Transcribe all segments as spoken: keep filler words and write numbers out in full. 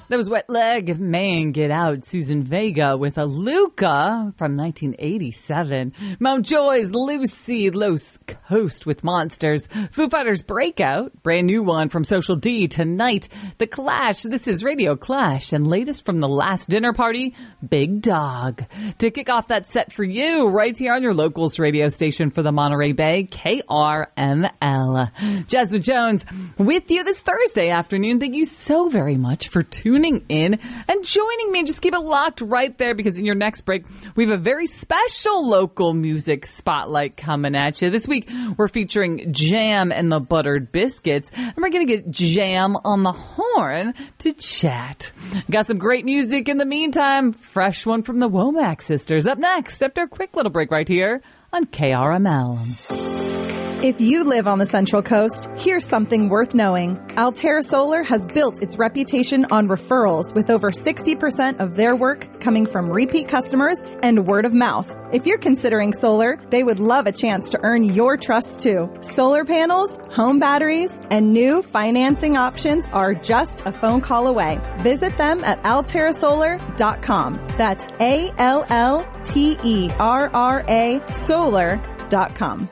That was Wet Leg, Man Get Out, Susan Vega with a Luca from nineteen eighty-seven. Mountjoy's Lucy Los Coast with Monsters. Foo Fighters Breakout, brand new one from Social D tonight. The Clash, this is Radio Clash, and latest from the last dinner party, Big Dog. To kick off that set for you, right here on your locals radio station for the Monterey Bay, K R M L. Jasmine Jones with you this Thursday afternoon. Thank you so very much for tuning in and joining me. Just keep it locked right there, because in your next break, we have a very special local music spotlight coming at you. This week, we're featuring Jam and the Buttered Biscuits, and we're going to get Jam on the horn to chat. Got some great music in the meantime. Fresh one from the Womack Sisters up next after a quick little break right here on K R M L. If you live on the Central Coast, here's something worth knowing. Altera Solar has built its reputation on referrals, with over sixty percent of their work coming from repeat customers and word of mouth. If you're considering solar, they would love a chance to earn your trust too. Solar panels, home batteries, and new financing options are just a phone call away. Visit them at altera solar dot com. That's A L L T E R R A solar dot com.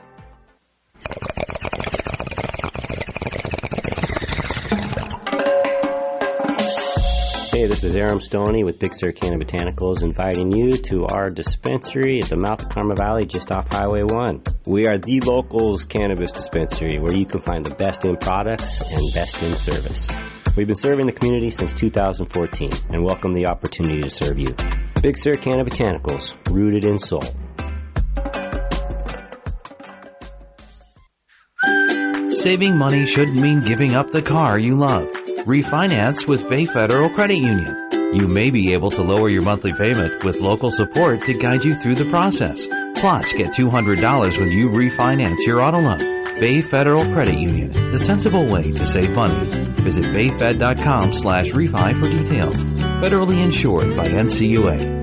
Hey, this is Aram Stoney with Big Sur Canna Botanicals, inviting you to our dispensary at the mouth of Karma Valley just off Highway one. We are the locals cannabis dispensary, where you can find the best in products and best in service. We've been serving the community since two thousand fourteen and welcome the opportunity to serve you. Big Sur Canna Botanicals, rooted in soul. Saving money shouldn't mean giving up the car you love. Refinance with Bay Federal Credit Union. You may be able to lower your monthly payment with local support to guide you through the process. Plus, get two hundred dollars when you refinance your auto loan. Bay Federal Credit Union, the sensible way to save money. Visit bayfed.com slash refi for details. Federally insured by N C U A.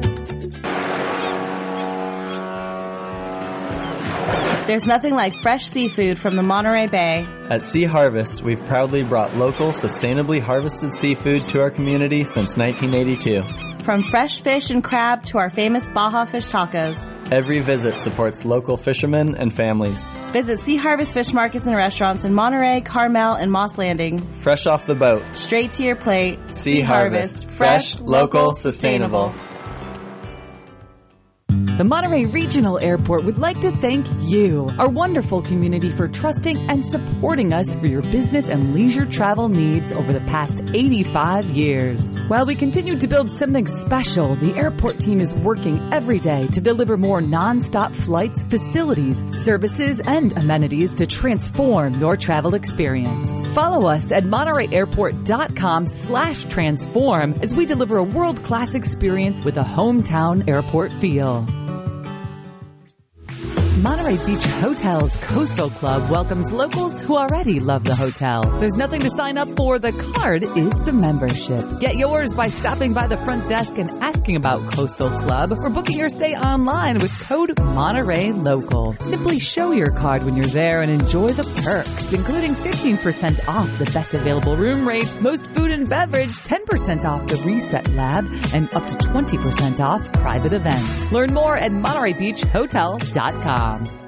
There's nothing like fresh seafood from the Monterey Bay. At Sea Harvest, we've proudly brought local, sustainably harvested seafood to our community since nineteen eighty-two. From fresh fish and crab to our famous Baja fish tacos. Every visit supports local fishermen and families. Visit Sea Harvest Fish Markets and Restaurants in Monterey, Carmel, and Moss Landing. Fresh off the boat. Straight to your plate. Sea, sea Harvest. Harvest. Fresh, local, sustainable. The Monterey Regional Airport would like to thank you, our wonderful community, for trusting and supporting us for your business and leisure travel needs over the past eighty-five years. While we continue to build something special, the airport team is working every day to deliver more nonstop flights, facilities, services, and amenities to transform your travel experience. Follow us at montereyairport.com slash transform as we deliver a world-class experience with a hometown airport feel. Monterey Beach Hotel's Coastal Club welcomes locals who already love the hotel. There's nothing to sign up for. The card is the membership. Get yours by stopping by the front desk and asking about Coastal Club, or booking your stay online with code Monterey Local. Simply show your card when you're there and enjoy the perks, including fifteen percent off the best available room rate, most food and beverage, ten percent off the Reset Lab, and up to twenty percent off private events. Learn more at monterey beach hotel dot com.